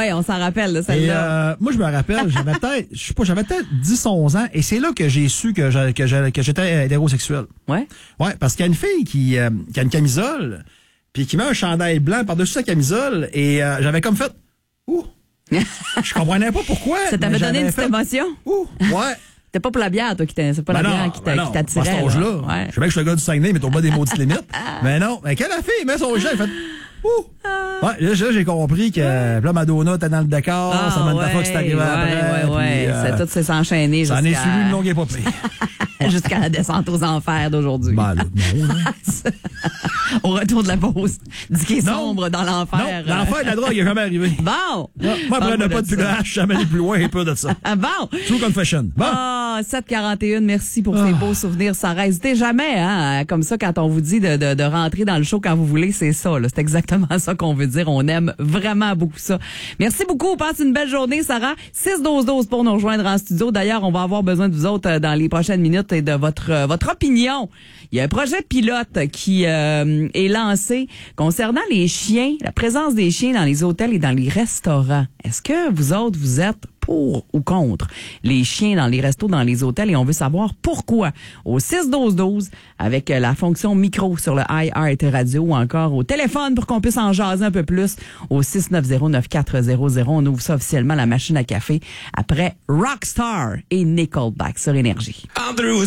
Ouais, on s'en rappelle de celle-là. Et moi, je me rappelle, j'avais peut-être 10-11 ans, et c'est là que j'ai su que j'étais hétérosexuel. Ouais? Ouais, parce qu'il y a une fille qui a une camisole, puis qui met un chandail blanc par-dessus sa camisole, et j'avais comme fait... Ouh! Je comprenais pas pourquoi. Ça t'avait donné une petite émotion? Ouh! Ouais. C'était pas pour la bière, toi, c'est pas la bière qui t'attirait. À cet âge-là. Ouais. Je sais bien que je suis le gars du Saguenay, mais t'as pas des maudites limites. Mais non. Mais quand la fille met son jet, elle fait... Ouh! Ouais, là, j'ai compris que là, Madonna était dans le décor, Samantha Fox est arrivée après. Ouais. Tout s'est enchaîné ça en est suivi une longue épopée. Jusqu'à la descente aux enfers d'aujourd'hui. Ben, non. Au retour de la pause. Dicky sombre dans l'enfer. Non, l'enfer de la drogue, il n'est jamais arrivé. Bon. Moi, après ne pas de plus de hache, jamais aller plus loin et peu de ça. Bon. True confession. Bon. 7h41, merci pour ces beaux souvenirs. Ça reste jamais, hein, comme ça, quand on vous dit de rentrer dans le show quand vous voulez, c'est ça, là. C'est exactement ça qu'on veut dire. On aime vraiment beaucoup ça. Merci beaucoup. Passe une belle journée, Sarah. 6-12-12 pour nous rejoindre en studio. D'ailleurs, on va avoir besoin de vous autres dans les prochaines minutes et de votre opinion. Il y a un projet pilote qui est lancé concernant les chiens, la présence des chiens dans les hôtels et dans les restaurants. Est-ce que vous autres, vous êtes pour ou contre les chiens dans les restos, dans les hôtels, et on veut savoir pourquoi. Au 6-12-12, avec la fonction micro sur le iHeart Radio, ou encore au téléphone pour qu'on puisse en jaser un peu plus, au 690-9400. On ouvre ça officiellement, la machine à café, après Rockstar et Nickelback sur Énergie.